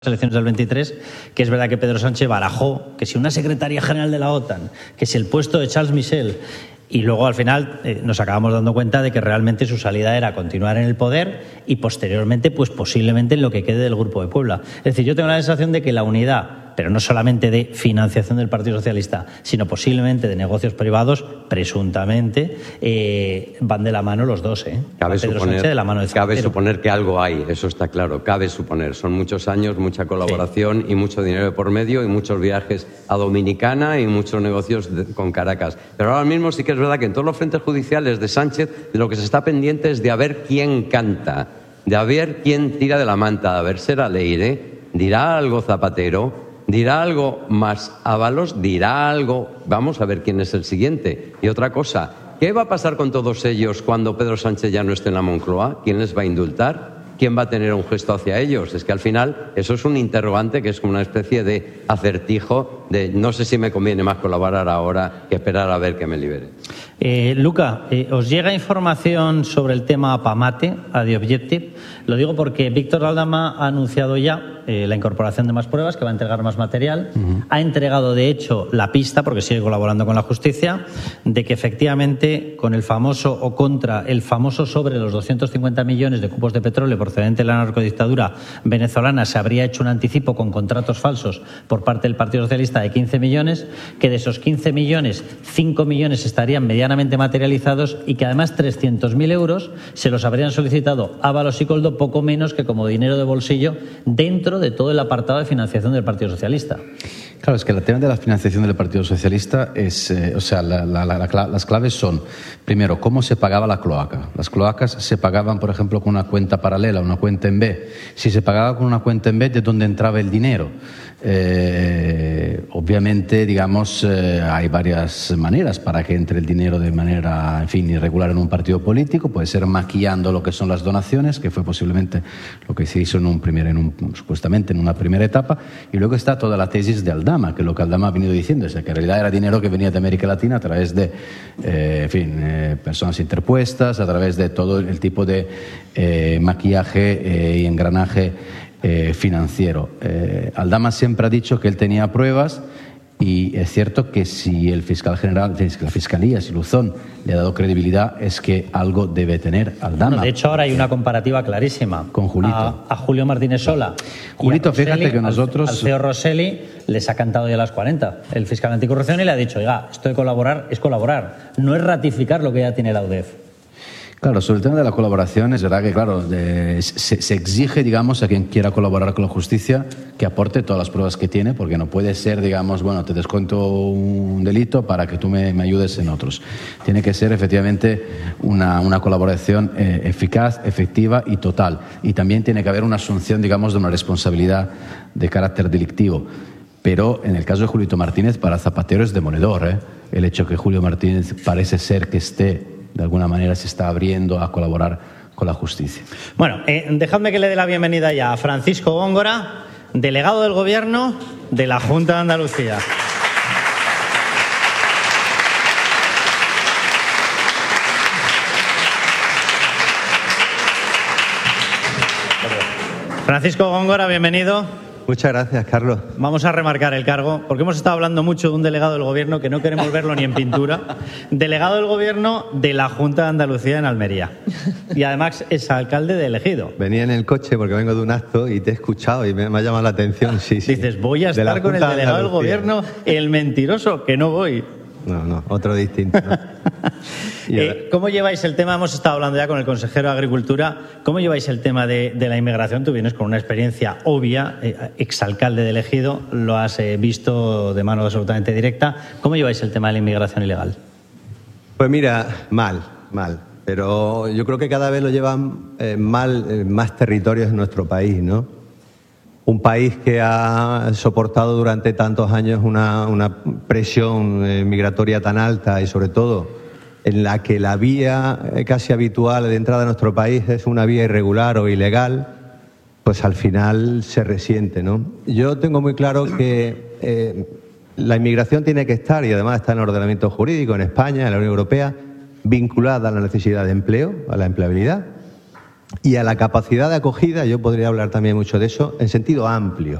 elecciones del 23, que es verdad que Pedro Sánchez barajó que si una secretaria general de la OTAN, que si el puesto de Charles Michel, y luego al final nos acabamos dando cuenta de que realmente su salida era continuar en el poder y posteriormente pues posiblemente en lo que quede del Grupo de Puebla. Es decir, yo tengo la sensación de que la unidad, pero no solamente de financiación del Partido Socialista, sino posiblemente de negocios privados, presuntamente, van de la mano los dos. Cabe suponer que algo hay, eso está claro, cabe suponer. Son muchos años, mucha colaboración y mucho dinero de por medio y muchos viajes a Dominicana y muchos negocios con Caracas. Pero ahora mismo sí que es verdad que en todos los frentes judiciales de Sánchez de lo que se está pendiente es de a ver quién canta, de a ver quién tira de la manta, a ver será Leire, dirá algo Zapatero, dirá algo más Ábalos, dirá algo, vamos a ver quién es el siguiente. Y otra cosa, ¿qué va a pasar con todos ellos cuando Pedro Sánchez ya no esté en la Moncloa? ¿Quién les va a indultar? ¿Quién va a tener un gesto hacia ellos? Es que al final eso es un interrogante que es como una especie de acertijo de no sé si me conviene más colaborar ahora que esperar a ver que me libere. Luca, ¿os llega información sobre el tema Pamate, a The Objective? Lo digo porque Víctor Aldama ha anunciado ya la incorporación de más pruebas, que va a entregar más material. Ha entregado, de hecho, la pista, porque sigue colaborando con la justicia, de que efectivamente con el famoso o contra el famoso sobre los 250 millones de cubos de petróleo procedente de la narcodictadura venezolana se habría hecho un anticipo con contratos falsos por parte del Partido Socialista de 15 millones, que de esos 15 millones, 5 millones estarían medianamente materializados y que además 300.000 euros se los habrían solicitado Ábalos y Koldo poco menos que como dinero de bolsillo dentro de todo el apartado de financiación del Partido Socialista. Claro, es que el tema de la financiación del Partido Socialista es, las claves son, primero, cómo se pagaba la cloaca. Las cloacas se pagaban, por ejemplo, con una cuenta paralela, una cuenta en B. Si se pagaba con una cuenta en B, ¿de dónde entraba el dinero? Obviamente, digamos, hay varias maneras para que entre el dinero de manera, en fin, irregular en un partido político. Puede ser maquillando lo que son las donaciones, que fue posiblemente lo que se hizo supuestamente en una primera etapa, y luego está toda la tesis de Aldama, que lo que Aldama ha venido diciendo es que en realidad era dinero que venía de América Latina a través de, personas interpuestas, a través de todo el tipo de maquillaje y engranaje financiero. Aldama siempre ha dicho que él tenía pruebas y es cierto que si el fiscal general, la Fiscalía, si Luzón le ha dado credibilidad, es que algo debe tener Aldama. Bueno, de hecho, ahora hay una comparativa clarísima con Julito. A Julio Martínez Sola. Julito, fíjate que nosotros... Al CEO Rosselli les ha cantado ya las 40. El fiscal anticorrupción y le ha dicho, oiga, esto de colaborar es colaborar, no es ratificar lo que ya tiene la UDEF. Claro, sobre el tema de la colaboración, es verdad que, claro, se exige, digamos, a quien quiera colaborar con la justicia que aporte todas las pruebas que tiene, porque no puede ser, digamos, bueno, te descuento un delito para que tú me ayudes en otros. Tiene que ser, efectivamente, una colaboración eficaz, efectiva y total. Y también tiene que haber una asunción, digamos, de una responsabilidad de carácter delictivo. Pero en el caso de Julito Martínez, para Zapatero es demoledor, el hecho que Julio Martínez parece ser que de alguna manera se está abriendo a colaborar con la justicia. Bueno, dejadme que le dé la bienvenida ya a Francisco Góngora, delegado del Gobierno de la Junta de Andalucía. Francisco Góngora, bienvenido. Muchas gracias, Carlos. Vamos a remarcar el cargo, porque hemos estado hablando mucho de un delegado del Gobierno que no queremos verlo ni en pintura. Delegado del Gobierno de la Junta de Andalucía en Almería. Y además es alcalde de Ejido. Venía en el coche porque vengo de un acto y te he escuchado y me ha llamado la atención. Sí. Dices, voy a estar con el delegado del Gobierno, el mentiroso, que no voy. No, otro distinto, ¿no? ¿Cómo lleváis el tema? Hemos estado hablando ya con el consejero de Agricultura. ¿Cómo lleváis el tema de la inmigración? Tú vienes con una experiencia obvia, exalcalde de Ejido, lo has visto de mano absolutamente directa. ¿Cómo lleváis el tema de la inmigración ilegal? Pues mira, mal. Pero yo creo que cada vez lo llevan mal más territorios en nuestro país, ¿no? Un país que ha soportado durante tantos años una presión migratoria tan alta y sobre todo en la que la vía casi habitual de entrada a nuestro país es una vía irregular o ilegal, pues al final se resiente, ¿no? Yo tengo muy claro que la inmigración tiene que estar, y además está en el ordenamiento jurídico en España, en la Unión Europea, vinculada a la necesidad de empleo, a la empleabilidad. y a la capacidad de acogida, yo podría hablar también mucho de eso, en sentido amplio.